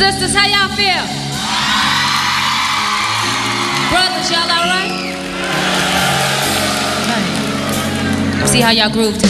Sisters, how y'all feel? Brothers, y'all all right? Okay. See how y'all groove today.